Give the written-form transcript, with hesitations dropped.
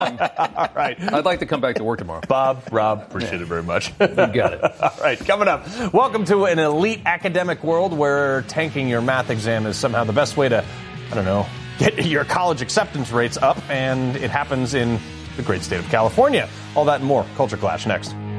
All right. I'd like to come back to work tomorrow. Bob, Rob, appreciate it very much. You got it. All right, coming up. Welcome to an elite academic world where tanking your math exam is somehow the best way to, get your college acceptance rates up, and it happens in the great state of California. All that and more. Culture Clash next.